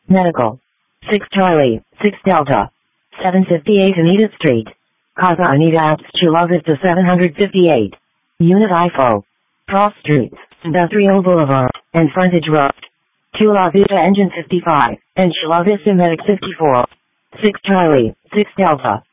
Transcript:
Medical. 6 Charlie, 6 Delta. 758 Anita Street. Casa Anita Apps Chula Vista 758. Unit IFO. Cross Streets, Industrial Boulevard, and Frontage Road. Chula Vista Engine 55, and Chula Vista Medic 54. 6 Charlie, 6 Delta.